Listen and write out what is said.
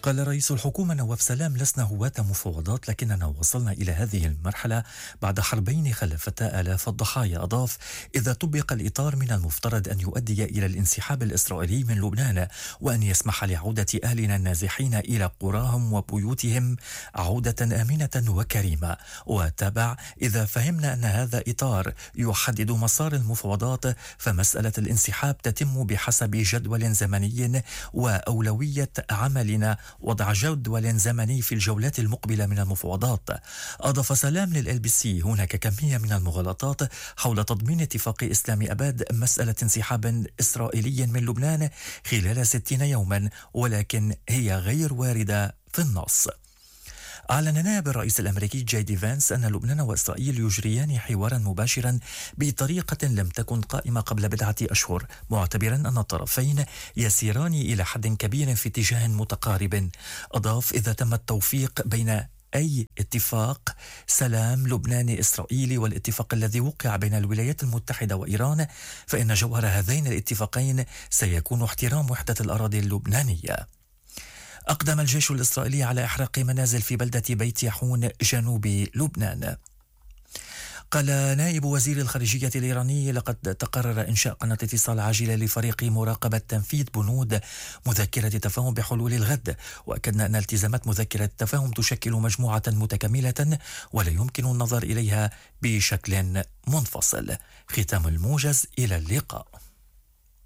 قال رئيس الحكومة نواف سلام: لسنا هواة مفاوضات، لكننا وصلنا إلى هذه المرحلة بعد حربين خلفتا آلاف الضحايا. أضاف: إذا طبق الإطار من المفترض أن يؤدي إلى الانسحاب الإسرائيلي من لبنان وأن يسمح لعودة أهلنا النازحين إلى قراهم وبيوتهم عودة آمنة وكريمة. وتابع: إذا فهمنا أن هذا إطار يحدد مسار المفاوضات، فمسألة الانسحاب تتم بحسب جدول زمني، وأولوية عملنا وضع جدول زمني في الجولات المقبلة من المفاوضات. أضاف سلام للLBC: هناك كمية من المغالطات حول تضمين اتفاق إسلام أباد مسألة انسحاب إسرائيلي من لبنان خلال 60 يوما، ولكن هي غير واردة في النص. أعلن نائب الرئيس الأمريكي جي دي فانس أن لبنان وإسرائيل يجريان حوارا مباشرا بطريقة لم تكن قائمة قبل بضعة أشهر، معتبرا أن الطرفين يسيران إلى حد كبير في اتجاه متقارب. أضاف: إذا تم التوفيق بين أي اتفاق سلام لبناني إسرائيلي والاتفاق الذي وقع بين الولايات المتحدة وإيران، فإن جوهر هذين الاتفاقين سيكون احترام وحدة الأراضي اللبنانية. أقدم الجيش الإسرائيلي على إحراق منازل في بلدة بيت يحون جنوب لبنان. قال نائب وزير الخارجية الإيراني: لقد تقرر إنشاء قناة اتصال عاجلة لفريق مراقبة تنفيذ بنود مذكرة التفاهم بحلول الغد. وأكدنا أن التزامات مذكرة التفاهم تشكل مجموعة متكاملة ولا يمكن النظر إليها بشكل منفصل. ختام الموجز، إلى اللقاء.